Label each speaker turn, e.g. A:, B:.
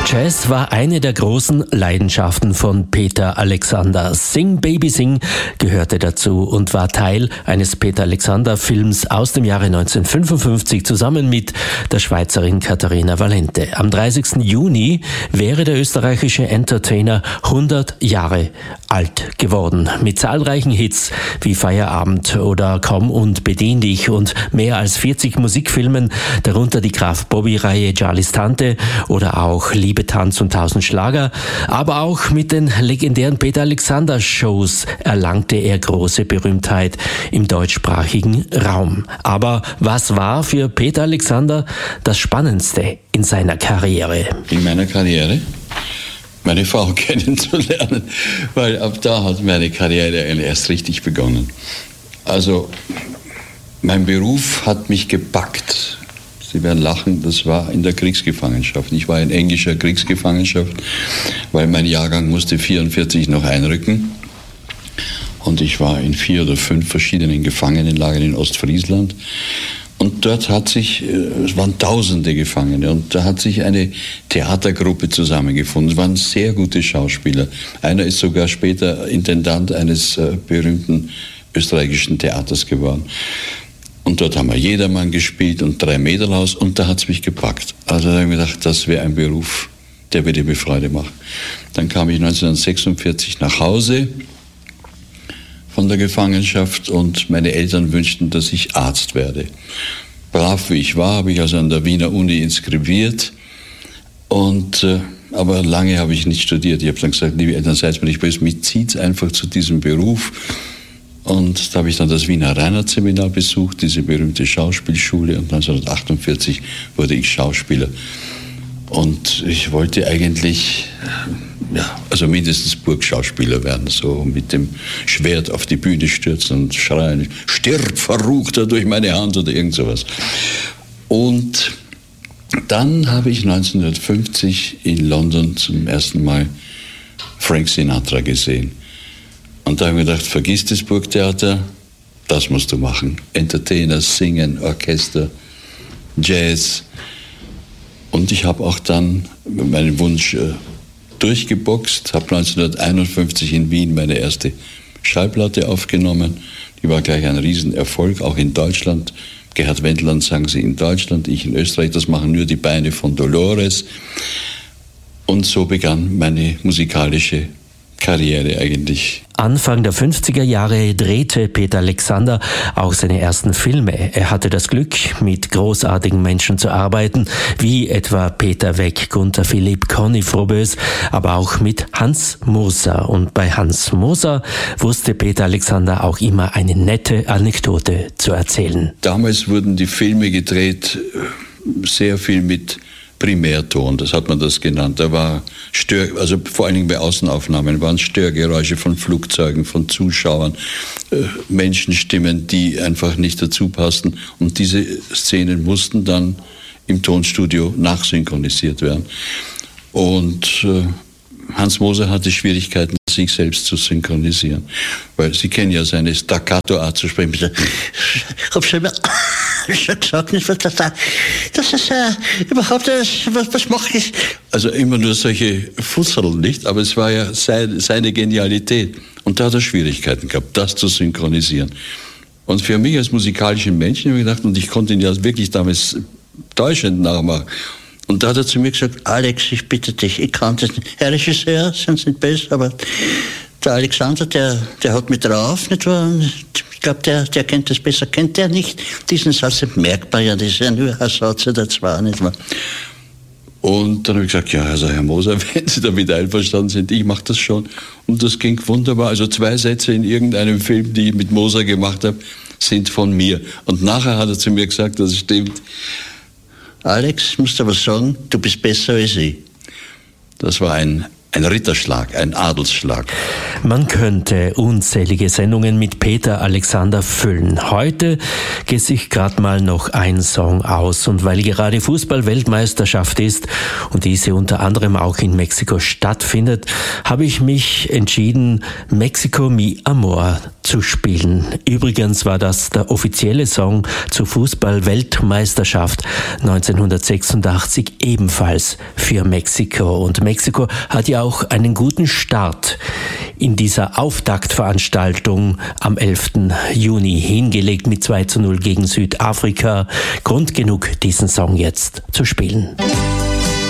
A: Jazz war eine der großen Leidenschaften von Peter Alexander. Sing Baby Sing gehörte dazu und war Teil eines Peter Alexander Films aus dem Jahre 1955 zusammen mit der Schweizerin Katharina Valente. Am 30. Juni wäre der österreichische Entertainer 100 Jahre alt geworden. Mit zahlreichen Hits wie Feierabend oder Komm und bedien dich und mehr als 40 Musikfilmen, darunter die Graf Bobby-Reihe Charlies Tante oder auch Liebe, Tanz und 1000 Schlager. Aber auch mit den legendären Peter Alexander Shows erlangte er große Berühmtheit im deutschsprachigen Raum. Aber was war für Peter Alexander das Spannendste in seiner Karriere?
B: In meiner Karriere? Meine Frau kennenzulernen, weil ab da hat meine Karriere erst richtig begonnen. Also, mein Beruf hat mich gepackt. Sie werden lachen, das war in der Kriegsgefangenschaft. Ich war in englischer Kriegsgefangenschaft, weil mein Jahrgang musste 44 noch einrücken. Und ich war in 4 oder 5 verschiedenen Gefangenenlagern in Ostfriesland. Und dort es waren tausende Gefangene, und da hat sich eine Theatergruppe zusammengefunden. Es waren sehr gute Schauspieler. Einer ist sogar später Intendant eines berühmten österreichischen Theaters geworden. Und dort haben wir Jedermann gespielt und 3 Mädelhaus, und da hat es mich gepackt. Also da habe ich mir gedacht, das wäre ein Beruf, der würde mir Freude machen. Dann kam ich 1946 nach Hause von der Gefangenschaft, und meine Eltern wünschten, dass ich Arzt werde. Brav wie ich war, habe ich also an der Wiener Uni inskribiert, aber lange habe ich nicht studiert. Ich habe dann gesagt, liebe Eltern, seid mir nicht böse, mich zieht es einfach zu diesem Beruf. Und da habe ich dann das Wiener Reinhardt-Seminar besucht, diese berühmte Schauspielschule, und 1948 wurde ich Schauspieler. Und ich wollte eigentlich, also mindestens Burgschauspieler werden, so mit dem Schwert auf die Bühne stürzen und schreien, stirb, Verruchter, durch meine Hand oder irgend sowas. Und dann habe ich 1950 in London zum ersten Mal Frank Sinatra gesehen. Und da habe ich gedacht, vergiss das Burgtheater, das musst du machen. Entertainer, Singen, Orchester, Jazz. Und ich habe auch dann meinen Wunsch durchgeboxt, habe 1951 in Wien meine erste Schallplatte aufgenommen. Die war gleich ein Riesenerfolg, auch in Deutschland. Gerhard Wendland sang sie in Deutschland, ich in Österreich. Das machen nur die Beine von Dolores. Und so begann meine musikalische Karriere eigentlich.
A: Anfang der 50er Jahre drehte Peter Alexander auch seine ersten Filme. Er hatte das Glück, mit großartigen Menschen zu arbeiten, wie etwa Peter Weck, Gunther Philipp, Conny Froboess, aber auch mit Hans Moser. Und bei Hans Moser wusste Peter Alexander auch immer eine nette Anekdote zu erzählen.
B: Damals wurden die Filme gedreht, sehr viel mit Primärton, das hat man das genannt. Da war also vor allen Dingen bei Außenaufnahmen waren Störgeräusche von Flugzeugen, von Zuschauern, Menschenstimmen, die einfach nicht dazu passten. Und diese Szenen mussten dann im Tonstudio nachsynchronisiert werden. Und Hans Moser hatte Schwierigkeiten, sich selbst zu synchronisieren. Weil Sie kennen ja seine Staccato-Art zu sprechen.
C: Ich habe schon gesagt, nicht, was das ist überhaupt, was mache ich?
B: Also immer nur solche Fusserl, nicht? Aber es war ja seine Genialität. Und da hat er Schwierigkeiten gehabt, das zu synchronisieren. Und für mich als musikalischen Menschen habe ich gedacht, und ich konnte ihn ja wirklich damals täuschend nachmachen. Und da hat er zu mir gesagt, Alex, ich bitte dich, ich kann das nicht. Herr Regisseur, sind Sie nicht böse, aber der Alexander, der hat mich drauf, nicht wahr? Ich glaube, der kennt das besser. Kennt der nicht diesen Satz? Merkt man ja, das ist ja nur ein Satz oder zwei, nicht wahr? Und dann habe ich gesagt, ja, also Herr Moser, wenn Sie damit einverstanden sind, ich mache das schon. Und das ging wunderbar. Also 2 Sätze in irgendeinem Film, die ich mit Moser gemacht habe, sind von mir. Und nachher hat er zu mir gesagt, das stimmt.
C: Alex, musst du aber sagen, du bist besser als ich.
B: Das war ein ein Ritterschlag, ein Adelsschlag.
A: Man könnte unzählige Sendungen mit Peter Alexander füllen. Heute geht sich gerade mal noch ein Song aus. Und weil gerade Fußball-Weltmeisterschaft ist und diese unter anderem auch in Mexiko stattfindet, habe ich mich entschieden, Mexico Mi Amor zu spielen. Übrigens war das der offizielle Song zur Fußball-Weltmeisterschaft 1986 ebenfalls für Mexiko. Und Mexiko hat ja auch einen guten Start in dieser Auftaktveranstaltung am 11. Juni hingelegt mit 2:0 gegen Südafrika. Grund genug, diesen Song jetzt zu spielen.